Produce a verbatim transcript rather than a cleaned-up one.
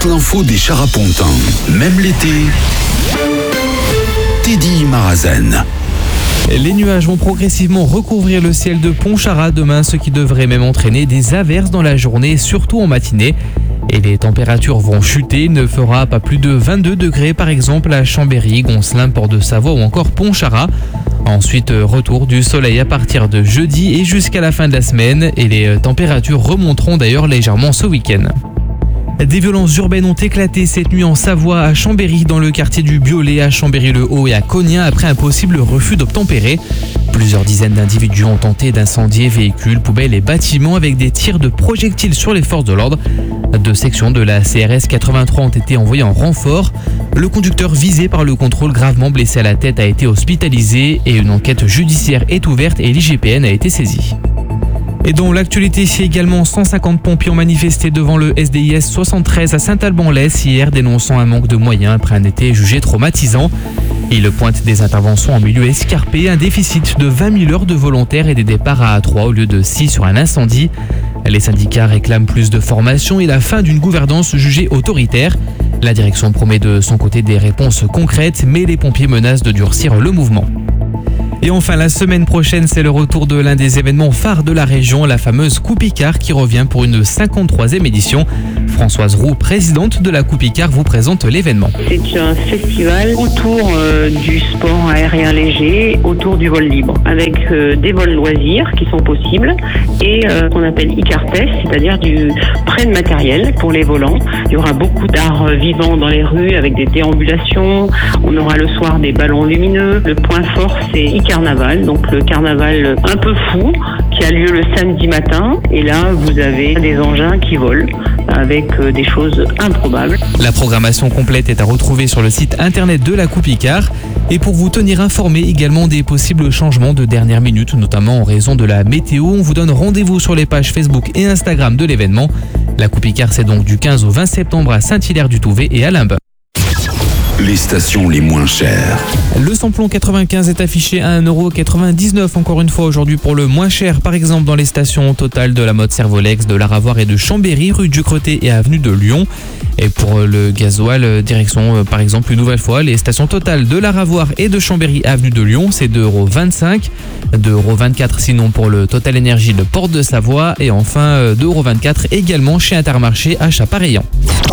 toute l'info des Charapontins. Même l'été, Teddy Marazen. Les nuages vont progressivement recouvrir le ciel de Pontcharra demain, ce qui devrait même entraîner des averses dans la journée, surtout en matinée. Et les températures vont chuter, il ne fera pas plus de vingt-deux degrés par exemple à Chambéry, Goncelin, Port-de-Savoie ou encore Pontcharra. Ensuite, retour du soleil à partir de jeudi et jusqu'à la fin de la semaine. Et les températures remonteront d'ailleurs légèrement ce week-end. Des violences urbaines ont éclaté cette nuit en Savoie, à Chambéry, dans le quartier du Biolay, à Chambéry-le-Haut et à Cognien, après un possible refus d'obtempérer. Plusieurs dizaines d'individus ont tenté d'incendier véhicules, poubelles et bâtiments avec des tirs de projectiles sur les forces de l'ordre. Deux sections de la C R S quatre-vingt-trois ont été envoyées en renfort. Le conducteur visé par le contrôle, gravement blessé à la tête, a été hospitalisé et une enquête judiciaire est ouverte et l'I G P N a été saisie. Et dans l'actualité, ici également, cent cinquante pompiers ont manifesté devant le S D I S soixante-treize à Saint-Alban-l'Hesse hier, dénonçant un manque de moyens après un été jugé traumatisant. Ils pointent des interventions en milieu escarpé, un déficit de vingt mille heures de volontaires et des départs à trois au lieu de six sur un incendie. Les syndicats réclament plus de formation et la fin d'une gouvernance jugée autoritaire. La direction promet de son côté des réponses concrètes, mais les pompiers menacent de durcir le mouvement. Et enfin, la semaine prochaine, c'est le retour de l'un des événements phares de la région, la fameuse Coupe Icare qui revient pour une cinquante-troisième édition. Françoise Roux, présidente de la Coupe Icare, vous présente l'événement. C'est un festival autour euh, du sport aérien léger, autour du vol libre, avec euh, des vols loisirs qui sont possibles et euh, qu'on appelle Icare Test, c'est-à-dire du prêt de matériel pour les volants. Il y aura beaucoup d'art vivant dans les rues avec des déambulations. On aura le soir des ballons lumineux. Le point fort, c'est Icare Carnaval, donc le carnaval un peu fou qui a lieu le samedi matin. Et là, vous avez des engins qui volent avec des choses improbables. La programmation complète est à retrouver sur le site internet de la Coupe Icare. Et pour vous tenir informé également des possibles changements de dernière minute, notamment en raison de la météo, on vous donne rendez-vous sur les pages Facebook et Instagram de l'événement. La Coupe Icare, c'est donc du quinze au vingt septembre à Saint-Hilaire-du-Touvet et à Limbes. Les stations les moins chères. Le samplon quatre-vingt-quinze est affiché à un euro quatre-vingt-dix-neuf encore une fois aujourd'hui pour le moins cher. Par exemple dans les stations Total de la Motte Servolex, de l'Aravoir et de Chambéry, rue du Cretet et avenue de Lyon. Et pour le gasoil, direction par exemple une nouvelle fois les stations Total de l'Aravoir et de Chambéry, avenue de Lyon, c'est deux euros vingt-cinq. deux euros vingt-quatre sinon pour le Total Énergie de Porte-de-Savoie. Et enfin deux euros vingt-quatre également chez Intermarché à Chapareillan.